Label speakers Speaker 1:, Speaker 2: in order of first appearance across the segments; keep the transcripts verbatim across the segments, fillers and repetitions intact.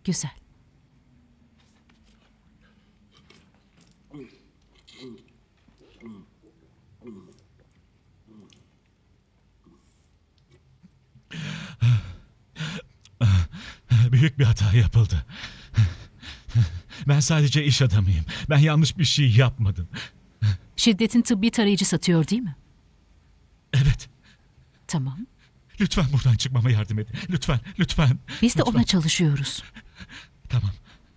Speaker 1: Güzel.
Speaker 2: Büyük bir hata yapıldı. Ben sadece iş adamıyım. Ben yanlış bir şey yapmadım.
Speaker 1: Şiddetin tıbbi tarayıcı satıyor değil mi?
Speaker 2: Evet.
Speaker 1: Tamam.
Speaker 2: Lütfen buradan çıkmama yardım edin. Lütfen, lütfen.
Speaker 1: Biz de
Speaker 2: lütfen.
Speaker 1: ona çalışıyoruz.
Speaker 2: Tamam.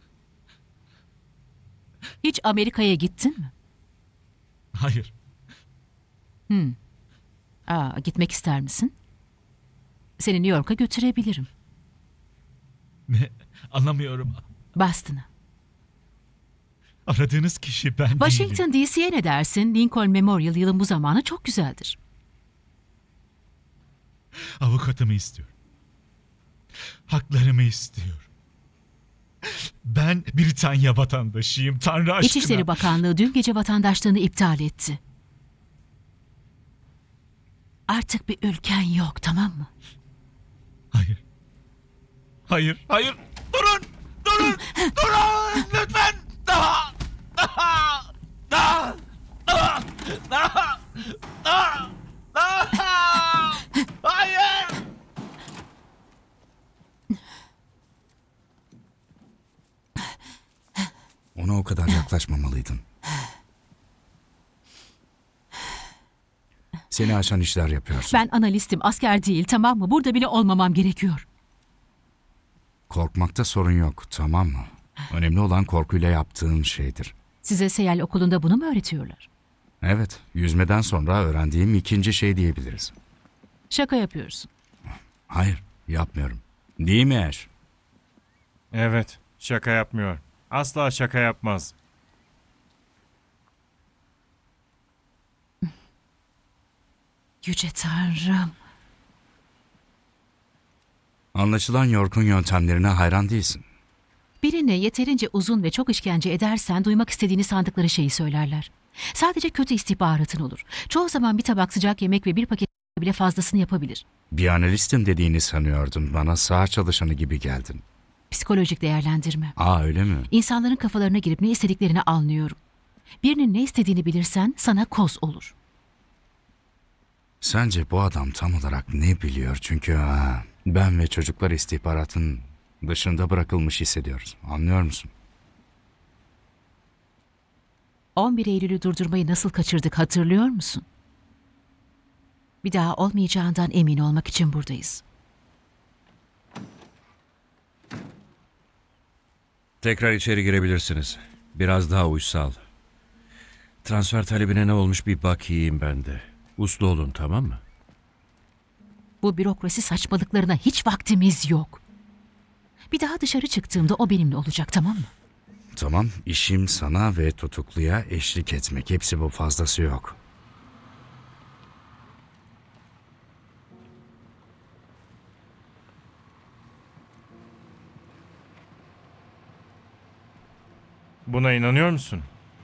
Speaker 1: Hiç Amerika'ya gittin mi?
Speaker 2: Hayır.
Speaker 1: Hmm. Aa, gitmek ister misin? Seni New York'a götürebilirim.
Speaker 2: Ne? Anlamıyorum.
Speaker 1: Boston'a.
Speaker 2: Aradığınız kişi ben değilim.
Speaker 1: Washington D C'ye ne dersin? Lincoln Memorial yılın bu zamanı çok güzeldir.
Speaker 2: Avukatımı istiyor. Haklarımı istiyor. Ben Britanya vatandaşıyım. Tanrı aşkına.
Speaker 1: İçişleri Bakanlığı dün gece vatandaşlığını iptal etti. Artık bir ülken yok, tamam mı?
Speaker 2: Hayır. Hayır, hayır. Durun! Durun! Durun! Lütfen! Daha! Daha! Daha! Daha! Daha! Daha! Daha! Hayır!
Speaker 3: Ona o kadar yaklaşmamalıydın. Seni aşan işler yapıyorsun.
Speaker 1: Ben analistim, asker değil, tamam mı? Burada bile olmamam gerekiyor.
Speaker 3: Korkmakta sorun yok, tamam mı? Önemli olan korkuyla yaptığın şeydir.
Speaker 1: Size Seyel okulunda bunu mu öğretiyorlar?
Speaker 3: Evet, yüzmeden sonra öğrendiğim ikinci şey diyebiliriz.
Speaker 1: Şaka yapıyorsun.
Speaker 3: Hayır, yapmıyorum. Değil mi Ash?
Speaker 4: Evet, şaka yapmıyor. Asla şaka yapmaz.
Speaker 1: Yüce Tanrım.
Speaker 3: Anlaşılan York'un yöntemlerine hayran değilsin.
Speaker 1: Birine yeterince uzun ve çok işkence edersen duymak istediğini sandıkları şeyi söylerler. Sadece kötü istihbaratın olur. Çoğu zaman bir tabak sıcak yemek ve bir paket bile fazlasını yapabilir.
Speaker 3: Bir analistim dediğini sanıyordum. Bana sağ çalışanı gibi geldin.
Speaker 1: Psikolojik değerlendirme.
Speaker 3: Aa, öyle mi?
Speaker 1: İnsanların kafalarına girip ne istediklerini anlıyorum. Birinin ne istediğini bilirsen sana koz olur.
Speaker 3: Sence bu adam tam olarak ne biliyor? Çünkü aa, ben ve çocuklar istihbaratın dışında bırakılmış hissediyoruz. Anlıyor musun?
Speaker 1: on bir Eylül'ü durdurmayı nasıl kaçırdık hatırlıyor musun? Bir daha olmayacağından emin olmak için buradayız.
Speaker 5: Tekrar içeri girebilirsiniz. Biraz daha uysal. Transfer talebine ne olmuş bir bakayım ben de. Uslu olun, tamam mı?
Speaker 1: Bu bürokrasi saçmalıklarına hiç vaktimiz yok. Bir daha dışarı çıktığımda o benimle olacak, tamam mı?
Speaker 3: Tamam, işim sana ve tutukluya eşlik etmek. Hepsi bu, fazlası yok.
Speaker 4: Buna inanıyor musun?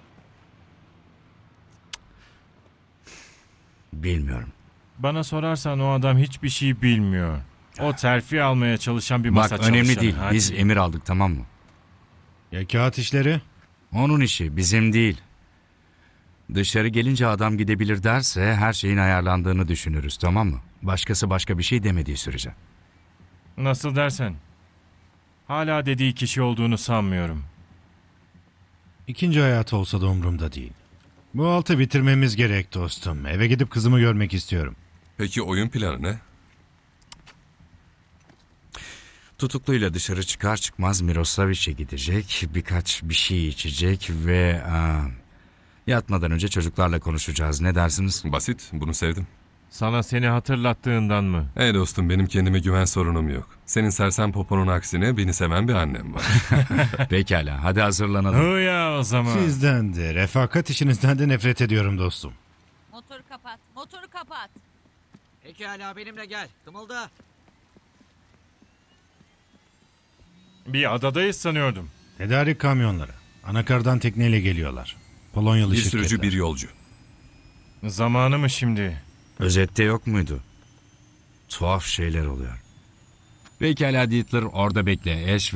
Speaker 3: Bilmiyorum.
Speaker 4: Bana sorarsan o adam hiçbir şey bilmiyor. O terfi almaya çalışan bir masa
Speaker 3: Bak,
Speaker 4: çalışanı.
Speaker 3: önemli değil.
Speaker 4: Hadi.
Speaker 3: Biz emir aldık, tamam mı?
Speaker 6: Ya kağıt işleri?
Speaker 3: Onun işi, bizim değil. Dışarı gelince adam gidebilir derse her şeyin ayarlandığını düşünürüz, tamam mı? Başkası başka bir şey demediği sürece.
Speaker 4: Nasıl dersen. Hala dediği kişi olduğunu sanmıyorum.
Speaker 6: İkinci hayatı olsa da umurumda değil. Bu altı bitirmemiz gerek dostum. Eve gidip kızımı görmek istiyorum.
Speaker 7: Peki oyun planı ne?
Speaker 3: Tutukluyla dışarı çıkar çıkmaz Miroslavic'e gidecek, birkaç bir şey içecek ve... Aa, yatmadan önce çocuklarla konuşacağız. Ne dersiniz?
Speaker 7: Basit, bunu sevdim.
Speaker 4: Sana seni hatırlattığından mı?
Speaker 7: Hey dostum, benim kendime güven sorunum yok. Senin sersem poponun aksine beni seven bir annem var.
Speaker 3: Pekala, hadi hazırlanalım.
Speaker 4: Hı ya o zaman.
Speaker 6: Sizden de, refakat işinizden de nefret ediyorum dostum.
Speaker 8: Motoru kapat, motoru kapat.
Speaker 9: Pekala, benimle gel. Kımılda.
Speaker 4: Bir adadayız sanıyordum.
Speaker 6: Tedarik kamyonları. Anakardan tekneyle geliyorlar. Polonyalı
Speaker 7: Bir
Speaker 6: şirketler.
Speaker 7: sürücü, bir yolcu.
Speaker 4: Zamanı mı şimdi?
Speaker 3: Özette yok muydu? Tuhaf şeyler oluyor. Pekala Dietler, orada bekle. Ash